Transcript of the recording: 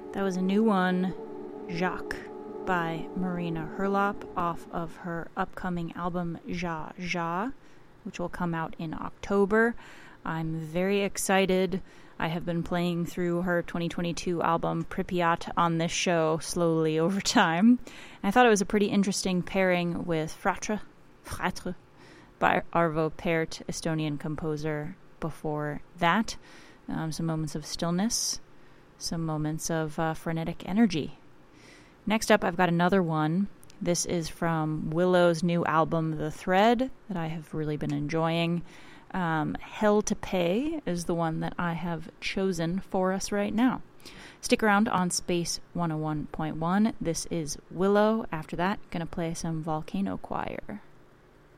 That was a new one, Jacques, by Marina Herlop, off of her upcoming album Ja Ja, which will come out in October. I'm very excited. I have been playing through her 2022 album Pripyat on this show slowly over time. And I thought it was a pretty interesting pairing with Fratre by Arvo Pärt, Estonian composer before that. Some moments of stillness, some moments of frenetic energy. Next up, I've got another one. This is from Willow's new album, The Thread, that I have really been enjoying. Hell to Pay is the one that I have chosen for us right now. Stick around on Space 101.1. This is Willow. After that, going to play some Volcano Choir.